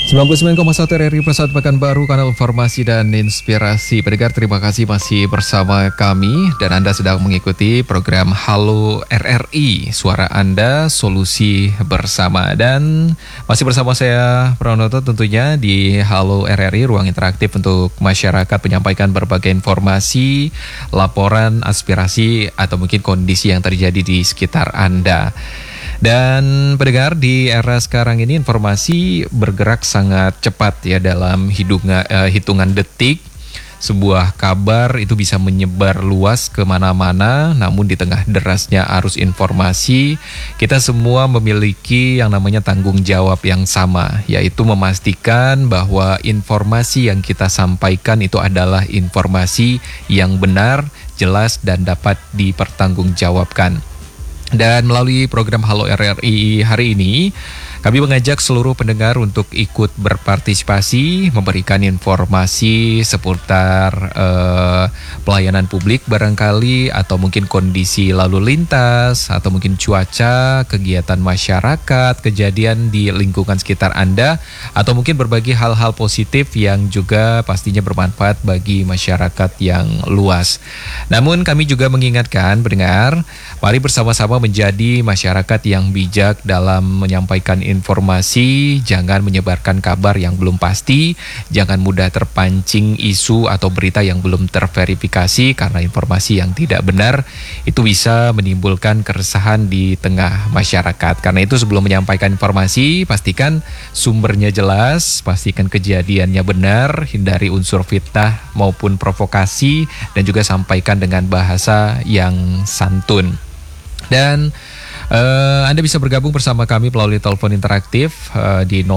99,1 RRI Persat Pekanbaru, kanal informasi dan inspirasi. Pendengar, terima kasih masih bersama kami dan Anda sedang mengikuti program Halo RRI, suara Anda, solusi bersama. Dan masih bersama saya, Pranoto, tentunya di Halo RRI, ruang interaktif untuk masyarakat menyampaikan berbagai informasi, laporan, aspirasi, atau mungkin kondisi yang terjadi di sekitar Anda. Dan pendengar, di era sekarang ini informasi bergerak sangat cepat ya, dalam hitungan detik. Sebuah kabar itu bisa menyebar luas kemana-mana, namun di tengah derasnya arus informasi, kita semua memiliki yang namanya tanggung jawab yang sama, yaitu memastikan bahwa informasi yang kita sampaikan itu adalah informasi yang benar, jelas, dan dapat dipertanggungjawabkan. Dan melalui program Halo RRI hari ini, kami mengajak seluruh pendengar untuk ikut berpartisipasi, memberikan informasi seputar pelayanan publik barangkali, atau mungkin kondisi lalu lintas, atau mungkin cuaca, kegiatan masyarakat, kejadian di lingkungan sekitar Anda, atau mungkin berbagi hal-hal positif yang juga pastinya bermanfaat bagi masyarakat yang luas. Namun kami juga mengingatkan pendengar, mari bersama-sama menjadi masyarakat yang bijak dalam menyampaikan informasi, jangan menyebarkan kabar yang belum pasti, jangan mudah terpancing isu atau berita yang belum terverifikasi, karena informasi yang tidak benar itu bisa menimbulkan keresahan di tengah masyarakat. Karena itu sebelum menyampaikan informasi, pastikan sumbernya jelas, pastikan kejadiannya benar, hindari unsur fitnah maupun provokasi, dan juga sampaikan dengan bahasa yang santun. Dan Anda bisa bergabung bersama kami melalui telepon interaktif di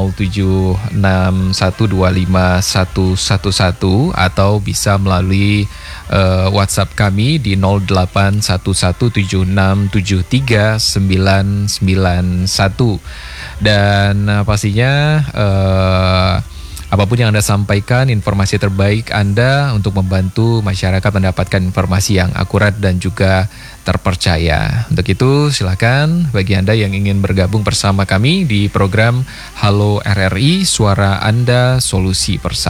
0761251111, atau bisa melalui WhatsApp kami di 081176739991. Dan pastinya apapun yang Anda sampaikan, informasi terbaik Anda untuk membantu masyarakat mendapatkan informasi yang akurat dan juga terpercaya. Untuk itu silakan bagi Anda yang ingin bergabung bersama kami di program Halo RRI, suara Anda, solusi bersama.